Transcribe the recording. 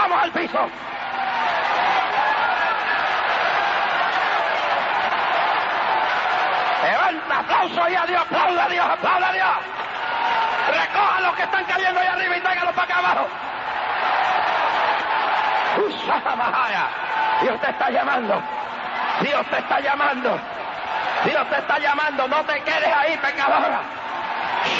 vamos al piso. Levanta, aplauso y adiós, aplauda a Dios, aplauda a Dios. Recoja los que están cayendo ahí arriba y tráigalos para acá abajo. Usamahaya. Dios te está llamando. Dios te está llamando. Dios te está llamando. No te quedes ahí, pecadora.